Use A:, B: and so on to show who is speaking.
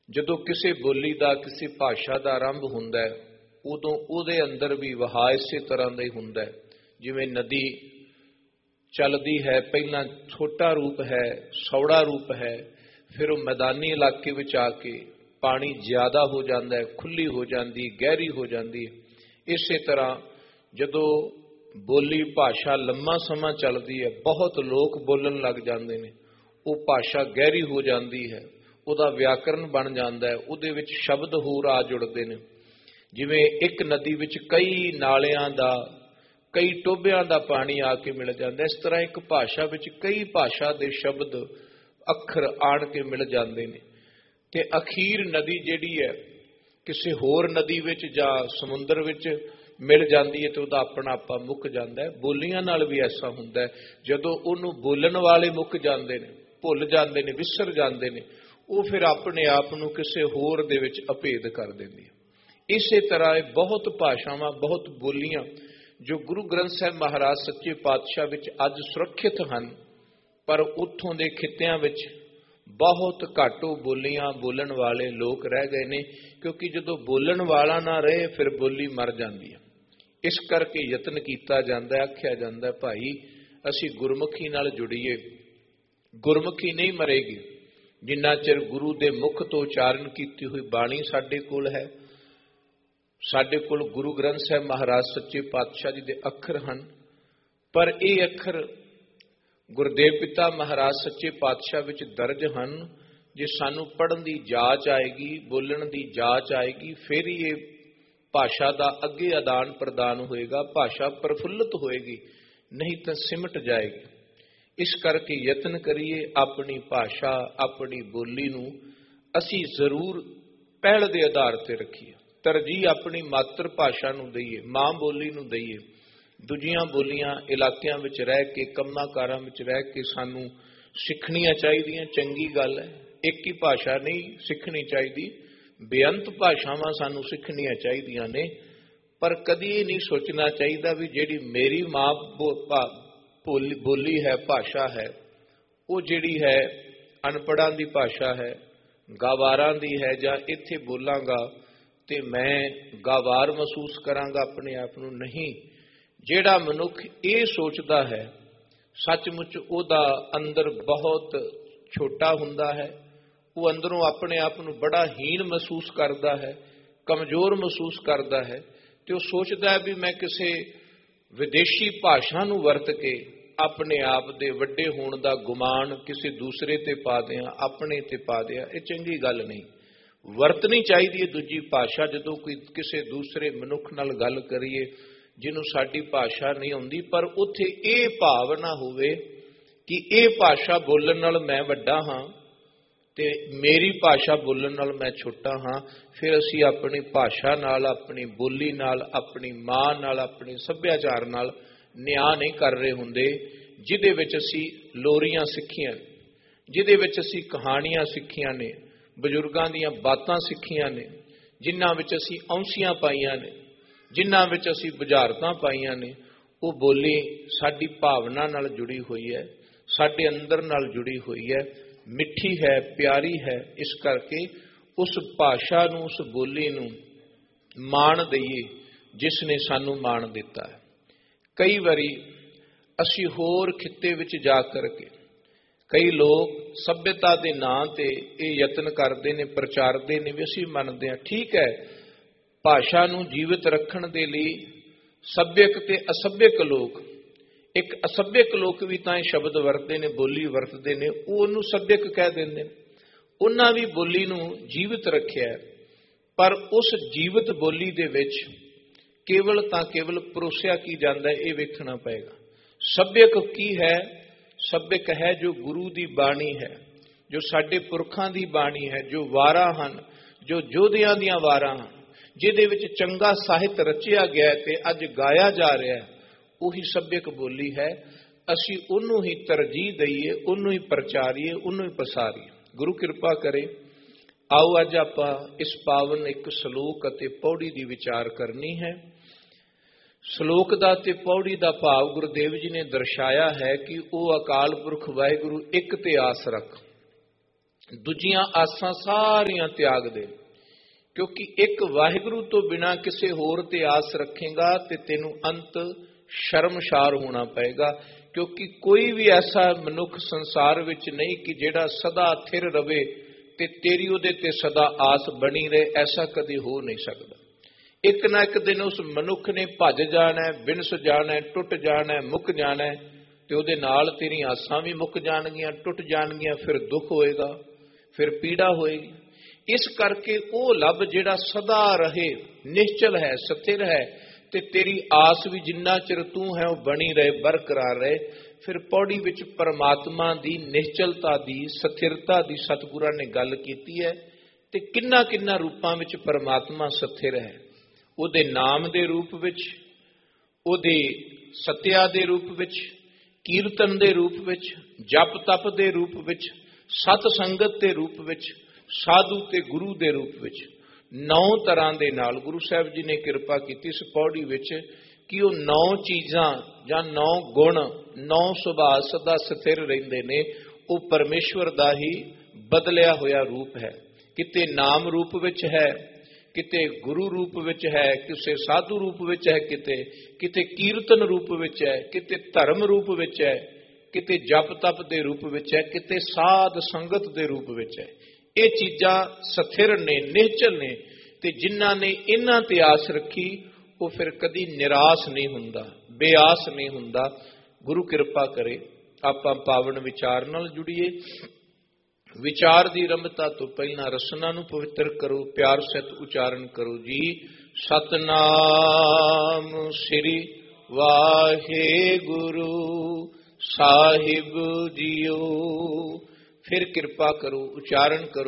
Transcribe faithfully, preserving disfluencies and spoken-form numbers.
A: ਜਦੋਂ ਕਿਸੇ ਬੋਲੀ ਦਾ ਕਿਸੇ ਭਾਸ਼ਾ ਦਾ ਆਰੰਭ ਹੁੰਦਾ ਹੈ ਉਦੋਂ ਉਹਦੇ ਅੰਦਰ ਵੀ ਵਹਾਅ ਇਸੇ ਤਰ੍ਹਾਂ ਦਾ ਹੀ ਹੁੰਦਾ ਹੈ। ਜਿਵੇਂ ਨਦੀ ਚੱਲਦੀ ਹੈ, ਪਹਿਲਾਂ ਛੋਟਾ ਰੂਪ ਹੈ, ਸੌੜਾ ਰੂਪ ਹੈ, ਫਿਰ ਉਹ ਮੈਦਾਨੀ ਇਲਾਕੇ ਵਿੱਚ ਆ ਕੇ ਪਾਣੀ ਜ਼ਿਆਦਾ ਹੋ ਜਾਂਦਾ ਹੈ, ਖੁੱਲੀ ਹੋ ਜਾਂਦੀ, ਗਹਿਰੀ ਹੋ ਜਾਂਦੀ ਹੈ। ਇਸੇ ਤਰ੍ਹਾਂ ਜਦੋਂ ਬੋਲੀ ਭਾਸ਼ਾ ਲੰਮਾ ਸਮਾਂ ਚੱਲਦੀ ਹੈ, ਬਹੁਤ ਲੋਕ ਬੋਲਣ ਲੱਗ ਜਾਂਦੇ ਨੇ, ਉਹ ਭਾਸ਼ਾ ਗਹਿਰੀ ਹੋ ਜਾਂਦੀ ਹੈ, ਉਹਦਾ ਵਿਆਕਰਨ ਬਣ ਜਾਂਦਾ ਹੈ, ਉਹਦੇ ਵਿੱਚ ਸ਼ਬਦ ਹੋਰ ਆ ਜੁੜਦੇ ਨੇ। ਜਿਵੇਂ ਇੱਕ ਨਦੀ ਵਿੱਚ ਕਈ ਨਾਲਿਆਂ ਦਾ, ਕਈ ਟੋਭਿਆਂ ਦਾ ਪਾਣੀ ਆ ਕੇ ਮਿਲ ਜਾਂਦਾ, ਇਸ ਤਰ੍ਹਾਂ ਇੱਕ ਭਾਸ਼ਾ ਵਿੱਚ ਕਈ ਭਾਸ਼ਾ ਦੇ ਸ਼ਬਦ ਅੱਖਰ ਆਣ ਕੇ ਮਿਲ ਜਾਂਦੇ ਨੇ। ਤੇ ਅਖੀਰ ਨਦੀ ਜਿਹੜੀ ਹੈ ਕਿਸੇ ਹੋਰ ਨਦੀ ਵਿੱਚ ਜਾਂ ਸਮੁੰਦਰ ਵਿੱਚ ਮਿਲ ਜਾਂਦੀ ਹੈ ਤੇ ਉਹਦਾ ਆਪਣਾ ਆਪਾ ਮੁੱਕ ਜਾਂਦਾ ਹੈ। ਬੋਲੀਆਂ ਨਾਲ ਵੀ ਐਸਾ ਹੁੰਦਾ ਹੈ, ਜਦੋਂ ਉਹਨੂੰ ਬੋਲਣ ਵਾਲੇ ਮੁੱਕ ਜਾਂਦੇ ਨੇ, ਭੁੱਲ ਜਾਂਦੇ ਨੇ, ਵਿਸਰ ਜਾਂਦੇ ਨੇ, ਉਹ ਫਿਰ ਆਪਣੇ ਆਪ ਨੂੰ ਕਿਸੇ ਹੋਰ ਦੇ ਵਿੱਚ ਅਭੇਦ ਕਰ ਦਿੰਦੀ ਹੈ। ਇਸੇ ਤਰ੍ਹਾਂ ਇਹ ਬਹੁਤ ਭਾਸ਼ਾਵਾਂ, ਬਹੁਤ ਬੋਲੀਆਂ ਜੋ ਗੁਰੂ ਗ੍ਰੰਥ ਸਾਹਿਬ ਮਹਾਰਾਜ ਸੱਚੇ ਪਾਤਸ਼ਾਹ ਵਿੱਚ ਅੱਜ ਸੁਰੱਖਿਅਤ ਹਨ, ਪਰ ਉੱਥੋਂ ਦੇ ਖਿੱਤਿਆਂ ਵਿੱਚ ਬਹੁਤ ਘੱਟ ਬੋਲੀਆਂ ਬੋਲਣ ਵਾਲੇ ਲੋਕ ਰਹਿ ਗਏ ਨੇ, ਕਿਉਂਕਿ ਜਦੋਂ ਬੋਲਣ ਵਾਲਾ ਨਾ ਰਹੇ ਫਿਰ ਬੋਲੀ ਮਰ ਜਾਂਦੀ ਹੈ। ਇਸ ਕਰਕੇ ਯਤਨ ਕੀਤਾ ਜਾਂਦਾ, ਆਖਿਆ ਜਾਂਦਾ ਭਾਈ ਅਸੀਂ ਗੁਰਮੁਖੀ ਨਾਲ ਜੁੜੀਏ। ਗੁਰਮੁਖੀ ਨਹੀਂ ਮਰੇਗੀ ਜਿੰਨਾ ਚਿਰ ਗੁਰੂ ਦੇ ਮੁਖ ਤੋਂ ਉਚਾਰਨ ਕੀਤੀ ਹੋਈ ਬਾਣੀ ਸਾਡੇ ਕੋਲ ਹੈ। ਸਾਡੇ ਕੋਲ ਗੁਰੂ ਗ੍ਰੰਥ ਸਾਹਿਬ ਮਹਾਰਾਜ ਸੱਚੇ ਪਾਤਸ਼ਾਹ ਜੀ ਦੇ ਅੱਖਰ ਹਨ, ਪਰ ਇਹ ਅੱਖਰ ਗੁਰਦੇਵ ਪਿਤਾ ਮਹਾਰਾਜ ਸੱਚੇ ਪਾਤਸ਼ਾਹ ਵਿੱਚ ਦਰਜ ਹਨ। ਜੇ ਸਾਨੂੰ ਪੜ੍ਹਨ ਦੀ ਜਾਚ ਆਏਗੀ, ਬੋਲਣ ਦੀ ਜਾਚ ਆਏਗੀ, ਫਿਰ ਹੀ ਇਹ ਭਾਸ਼ਾ ਦਾ ਅੱਗੇ ਆਦਾਨ ਪ੍ਰਦਾਨ ਹੋਏਗਾ, ਭਾਸ਼ਾ ਪ੍ਰਫੁੱਲਤ ਹੋਏਗੀ, ਨਹੀਂ ਤਾਂ ਸਿਮਟ ਜਾਏਗੀ। ਇਸ ਕਰਕੇ ਯਤਨ ਕਰੀਏ ਆਪਣੀ ਭਾਸ਼ਾ, ਆਪਣੀ ਬੋਲੀ ਨੂੰ ਅਸੀਂ ਜ਼ਰੂਰ ਪਹਿਲ ਦੇ ਆਧਾਰ ਤੇ ਰੱਖੀਏ, ਤਰਜੀਹ ਆਪਣੀ ਮਾਤਰ ਭਾਸ਼ਾ ਨੂੰ ਦਈਏ, ਮਾਂ ਬੋਲੀ ਨੂੰ ਦਈਏ। ਦੂਜੀਆਂ ਬੋਲੀਆਂ ਇਲਾਕਿਆਂ ਵਿੱਚ ਰਹਿ ਕੇ, ਕੰਮਾਂ ਕਾਰਾਂ ਵਿੱਚ ਰਹਿ ਕੇ ਸਾਨੂੰ ਸਿੱਖਣੀਆਂ ਚਾਹੀਦੀਆਂ, ਚੰਗੀ ਗੱਲ ਹੈ। ਇੱਕ ਹੀ ਭਾਸ਼ਾ ਨਹੀਂ ਸਿੱਖਣੀ ਚਾਹੀਦੀ, ਬੇਅੰਤ ਭਾਸ਼ਾਵਾਂ ਸਾਨੂੰ ਸਿੱਖਣੀਆਂ ਚਾਹੀਦੀਆਂ ਨੇ, ਪਰ ਕਦੀ ਇਹ ਨਹੀਂ ਸੋਚਣਾ ਚਾਹੀਦਾ ਵੀ ਜਿਹੜੀ ਮੇਰੀ ਮਾਂ ਬੋਲੀ ਹੈ, ਭਾਸ਼ਾ ਹੈ, ਉਹ ਜਿਹੜੀ ਹੈ ਅਨਪੜ੍ਹਾਂ ਦੀ ਭਾਸ਼ਾ ਹੈ, ਗਾਵਾਰਾਂ ਦੀ ਹੈ, ਜਾਂ ਇੱਥੇ ਬੋਲਾਂਗਾ ਤੇ ਮੈਂ ਗਾਵਾਰ ਮਹਿਸੂਸ ਕਰਾਂਗਾ ਆਪਣੇ ਆਪ ਨੂੰ। ਨਹੀਂ, ਜਿਹੜਾ ਮਨੁੱਖ ਇਹ ਸੋਚਦਾ ਹੈ ਸੱਚਮੁੱਚ ਉਹਦਾ ਅੰਦਰ ਬਹੁਤ ਛੋਟਾ ਹੁੰਦਾ ਹੈ, ਉਹ ਅੰਦਰੋਂ ਆਪਣੇ ਆਪ ਨੂੰ ਬੜਾ ਹੀਣ ਮਹਿਸੂਸ ਕਰਦਾ ਹੈ, ਕਮਜ਼ੋਰ ਮਹਿਸੂਸ ਕਰਦਾ ਹੈ, ਤੇ ਉਹ ਸੋਚਦਾ ਹੈ ਵੀ ਮੈਂ ਕਿਸੇ ਵਿਦੇਸ਼ੀ ਭਾਸ਼ਾ ਨੂੰ ਵਰਤ ਕੇ ਆਪਣੇ ਆਪ ਦੇ ਵੱਡੇ ਹੋਣ ਦਾ ਗੁਮਾਨ ਕਿਸੇ ਦੂਸਰੇ ਤੇ ਪਾ ਦਿਆਂ, ਆਪਣੇ ਤੇ ਪਾ ਦਿਆਂ। ਇਹ ਚੰਗੀ ਗੱਲ ਨਹੀਂ। ਵਰਤਣੀ ਚਾਹੀਦੀ ਹੈ ਦੂਜੀ ਭਾਸ਼ਾ। ਜਦੋਂ ਕੋਈ ਕਿਸੇ ਦੂਸਰੇ ਮਨੁੱਖ ਨਾਲ ਗੱਲ ਕਰੀਏ ਜਿਹਨੂੰ ਸਾਡੀ ਭਾਸ਼ਾ ਨਹੀਂ ਆਉਂਦੀ, ਪਰ ਉੱਥੇ ਇਹ ਭਾਵ ਨਾ ਹੋਵੇ ਕਿ ਇਹ ਭਾਸ਼ਾ ਬੋਲਣ ਨਾਲ ਮੈਂ ਵੱਡਾ ਹਾਂ ਤੇ ਮੇਰੀ ਭਾਸ਼ਾ ਬੋਲਣ ਨਾਲ ਮੈਂ ਛੋਟਾ ਹਾਂ। ਫਿਰ ਅਸੀਂ ਆਪਣੀ ਭਾਸ਼ਾ ਨਾਲ, ਆਪਣੀ ਬੋਲੀ ਨਾਲ, ਆਪਣੀ ਮਾਂ ਨਾਲ, ਆਪਣੇ ਸੱਭਿਆਚਾਰ ਨਾਲ ਨਿਆਂ ਨਹੀਂ ਕਰ ਰਹੇ ਹੁੰਦੇ, ਜਿਹਦੇ ਵਿੱਚ ਅਸੀਂ ਲੋਰੀਆਂ ਸਿੱਖੀਆਂ, ਜਿਹਦੇ ਵਿੱਚ ਅਸੀਂ ਕਹਾਣੀਆਂ ਸਿੱਖੀਆਂ ਨੇ, ਬਜ਼ੁਰਗਾਂ ਦੀਆਂ ਬਾਤਾਂ ਸਿੱਖੀਆਂ ਨੇ, ਜਿਨ੍ਹਾਂ ਵਿੱਚ ਅਸੀਂ ਔਂਸੀਆਂ ਪਾਈਆਂ ਨੇ, ਜਿਨ੍ਹਾਂ ਵਿੱਚ ਅਸੀਂ ਬੁਝਾਰਤਾਂ ਪਾਈਆਂ ਨੇ। ਉਹ ਬੋਲੀ ਸਾਡੀ ਭਾਵਨਾ ਨਾਲ ਜੁੜੀ ਹੋਈ ਹੈ, ਸਾਡੇ ਅੰਦਰ ਨਾਲ ਜੁੜੀ ਹੋਈ ਹੈ, ਮਿੱਠੀ ਹੈ, ਪਿਆਰੀ ਹੈ। ਇਸ ਕਰਕੇ ਉਸ ਭਾਸ਼ਾ ਨੂੰ, ਉਸ ਬੋਲੀ ਨੂੰ ਮਾਣ ਦਈਏ ਜਿਸ ਨੇ ਸਾਨੂੰ ਮਾਣ ਦਿੱਤਾ ਹੈ। ਕਈ ਵਾਰੀ ਅਸੀਂ ਹੋਰ ਖਿੱਤੇ ਵਿੱਚ ਜਾ ਕਰਕੇ, ਕਈ ਲੋਕ ਸੱਭਿਅਤਾ ਦੇ ਨਾਂ ਤੇ ਇਹ ਯਤਨ ਕਰਦੇ ਨੇ, ਪ੍ਰਚਾਰਦੇ ਨੇ ਵੀ ਅਸੀਂ ਮੰਨਦੇ ਹਾਂ। ਠੀਕ ਹੈ, ਭਾਸ਼ਾ ਨੂੰ ਜੀਵਿਤ ਰੱਖਣ ਦੇ ਲਈ ਸੱਭਿਅਕ ਤੇ ਅਸੱਭਿਅਕ ਲੋਕ, ਇੱਕ ਅਸੱਭਿਅਕ ਲੋਕ ਵੀ ਤਾਂ ਇਹ ਸ਼ਬਦ ਵਰਤਦੇ ਨੇ, ਬੋਲੀ ਵਰਤਦੇ ਨੇ, ਉਹ ਉਹਨੂੰ ਸੱਭਿਅਕ ਕਹਿ ਦਿੰਦੇ ਨੇ। ਉਹਨਾਂ ਵੀ ਬੋਲੀ ਨੂੰ ਜੀਵਿਤ ਰੱਖਿਆ, ਪਰ ਉਸ ਜੀਵਿਤ ਬੋਲੀ ਦੇ ਵਿੱਚ ਕੇਵਲ ਤਾਂ ਕੇਵਲ ਪਰੋਸਿਆ ਕੀ ਜਾਂਦਾ ਇਹ ਵੇਖਣਾ ਪਏਗਾ। ਸੱਭਿਅਕ ਕੀ ਹੈ? ਸੱਭਿਅਕ ਹੈ ਜੋ ਗੁਰੂ ਦੀ ਬਾਣੀ ਹੈ, ਜੋ ਸਾਡੇ ਪੁਰਖਾਂ ਦੀ ਬਾਣੀ ਹੈ, ਜੋ ਵਾਰਾਂ ਹਨ, ਜੋ ਯੋਧਿਆਂ ਦੀਆਂ ਵਾਰਾਂ ਹਨ, ਜਿਹਦੇ ਵਿੱਚ ਚੰਗਾ ਸਾਹਿਤ ਰਚਿਆ ਗਿਆ ਤੇ ਅੱਜ ਗਾਇਆ ਜਾ ਰਿਹਾ, ਉਹੀ ਸੱਭਿਅਕ ਬੋਲੀ ਹੈ। ਅਸੀਂ ਉਹਨੂੰ ਹੀ ਤਰਜੀਹ ਦਈਏ, ਉਹਨੂੰ ਹੀ ਪ੍ਰਚਾਰੀਏ, ਉਹਨੂੰ ਹੀ ਪਸਾਰੀਏ। ਗੁਰੂ ਕਿਰਪਾ ਕਰੇ। ਆਓ ਅੱਜ ਆਪਾਂ ਇਸ ਪਾਵਨ ਇੱਕ ਸ਼ਲੋਕ ਅਤੇ ਪੌੜੀ ਦੀ ਵਿਚਾਰ ਕਰਨੀ ਹੈ। ਸ਼ਲੋਕ ਦਾ ਤੇ ਪੌੜੀ ਦਾ ਭਾਵ ਗੁਰਦੇਵ ਜੀ ਨੇ ਦਰਸਾਇਆ ਹੈ ਕਿ ਉਹ ਅਕਾਲ ਪੁਰਖ ਵਾਹਿਗੁਰੂ ਇੱਕ ਤੇ ਆਸ ਰੱਖ। ਦੂਜੀਆਂ ਆਸਾਂ ਸਾਰੀਆਂ ਤਿਆਗ ਦੇ, ਕਿਉਂਕਿ ਇੱਕ ਵਾਹਿਗੁਰੂ ਤੋਂ ਬਿਨਾਂ ਕਿਸੇ ਹੋਰ ਤੇ ਆਸ ਰੱਖੇਗਾ ਤੇ ਤੈਨੂੰ ਅੰਤ ਸ਼ਰਮਸ਼ਾਰ ਹੋਣਾ ਪਏਗਾ। ਕਿਉਂਕਿ ਕੋਈ ਵੀ ਐਸਾ ਮਨੁੱਖ ਸੰਸਾਰ ਵਿੱਚ ਨਹੀਂ ਕਿ ਜਿਹੜਾ ਸਦਾ ਥਿਰ ਰਵੇ ਤੇ ਤੇਰੀ ਉਹਦੇ ਤੇ ਸਦਾ ਆਸ ਬਣੀ ਰਹੇ, ਐਸਾ ਕਦੇ ਹੋ ਨਹੀਂ ਸਕਦਾ। ਇੱਕ ਨਾ ਇੱਕ ਦਿਨ ਉਸ ਮਨੁੱਖ ਨੇ ਭੱਜ ਜਾਣਾ, ਵਿਨਸ ਜਾਣਾ, ਟੁੱਟ ਜਾਣਾ, ਮੁੱਕ ਜਾਣਾ ਤੇ ਉਹਦੇ ਨਾਲ ਤੇਰੀਆਂ ਆਸਾਂ ਵੀ ਮੁੱਕ ਜਾਣਗੀਆਂ, ਟੁੱਟ ਜਾਣਗੀਆਂ, ਫਿਰ ਦੁੱਖ ਹੋਏਗਾ, ਫਿਰ ਪੀੜਾ ਹੋਏਗੀ। ਇਸ ਕਰਕੇ ਉਹ ਲੱਭ ਜਿਹੜਾ ਸਦਾ ਰਹੇ, ਨਿਸ਼ਚਲ ਹੈ, ਸਥਿਰ ਹੈ ਤੇ ਤੇਰੀ ਆਸ ਵੀ ਜਿੰਨਾ ਚਿਰ ਤੂੰ ਹੈ ਉਹ ਬਣੀ ਰਹੇ, ਬਰਕਰਾਰ ਰਹੇ। ਫਿਰ ਪੌੜੀ ਵਿੱਚ ਪਰਮਾਤਮਾ ਦੀ ਨਿਸ਼ਚਲਤਾ ਦੀ, ਸਥਿਰਤਾ ਦੀ ਸਤਿਗੁਰਾਂ ਨੇ ਗੱਲ ਕੀਤੀ ਹੈ ਤੇ ਕਿੰਨਾ ਕਿੰਨਾ ਰੂਪਾਂ ਵਿੱਚ ਪਰਮਾਤਮਾ ਸਥਿਰ ਹੈ। ਉਹਦੇ ਨਾਮ ਦੇ ਰੂਪ ਵਿੱਚ, ਉਹਦੇ ਸਤਿਆ ਦੇ ਰੂਪ ਵਿੱਚ, ਕੀਰਤਨ ਦੇ ਰੂਪ ਵਿੱਚ, ਜਪ ਤਪ ਦੇ ਰੂਪ ਵਿੱਚ, ਸਤ ਸੰਗਤ ਦੇ ਰੂਪ ਵਿੱਚ, ਸਾਧੂ ਤੇ ਗੁਰੂ ਦੇ ਰੂਪ ਵਿੱਚ, ਨੌ ਤਰ੍ਹਾਂ ਦੇ ਨਾਲ ਗੁਰੂ ਸਾਹਿਬ ਜੀ ਨੇ ਕਿਰਪਾ ਕੀਤੀ ਇਸ ਪੌੜੀ ਵਿੱਚ ਕਿ ਉਹ ਨੌ ਚੀਜ਼ਾਂ ਜਾਂ ਨੌ ਗੁਣ, ਨੌ ਸੁਭਾਅ ਸਦਾ ਸਥਿਰ ਰਹਿੰਦੇ ਨੇ। ਉਹ ਪਰਮੇਸ਼ਵਰ ਦਾ ਹੀ ਬਦਲਿਆ ਹੋਇਆ ਰੂਪ ਹੈ। ਕਿਤੇ ਨਾਮ ਰੂਪ ਵਿੱਚ ਹੈ, ਕਿਤੇ ਗੁਰੂ ਰੂਪ ਵਿੱਚ ਹੈ, ਕਿਸੇ ਸਾਧੂ ਰੂਪ ਵਿੱਚ ਹੈ, ਕਿਤੇ ਕਿਤੇ ਕੀਰਤਨ ਰੂਪ ਵਿੱਚ ਹੈ, ਕਿਤੇ ਧਰਮ ਰੂਪ ਵਿੱਚ ਹੈ, ਕਿਤੇ ਜਪ ਤਪ ਦੇ ਰੂਪ ਵਿੱਚ ਹੈ, ਕਿਤੇ ਸਾਧ ਸੰਗਤ ਦੇ ਰੂਪ ਵਿੱਚ ਹੈ। ਇਹ ਚੀਜ਼ਾਂ ਸਥਿਰ ਨੇ, ਨਿਹਚਲ ਨੇ ਤੇ ਜਿਨ੍ਹਾਂ ਨੇ ਇਹਨਾਂ ਤੇ ਆਸ ਰੱਖੀ ਉਹ ਫਿਰ ਕਦੀ ਨਿਰਾਸ਼ ਨਹੀਂ ਹੁੰਦਾ, ਬੇਆਸ ਨਹੀਂ ਹੁੰਦਾ। ਗੁਰੂ ਕਿਰਪਾ ਕਰੇ ਆਪਾਂ ਪਾਵਨ ਵਿਚਾਰ ਨਾਲ ਜੁੜੀਏ। ਵਿਚਾਰ ਦੀ ਆਰੰਭਤਾ ਤੋਂ ਪਹਿਲਾਂ ਰਸਨਾ ਨੂੰ ਪਵਿੱਤਰ ਕਰੋ, ਪਿਆਰ ਸਹਿਤ ਉਚਾਰਨ ਕਰੋ ਜੀ। ਸਤਨਾਮ ਸ੍ਰੀ ਵਾਹਿਗੁਰੂ ਸਾਹਿਬ ਜੀਓ। ਫਿਰ ਕਿਰਪਾ ਕਰੋ, ਉਚਾਰਨ ਕਰੋ।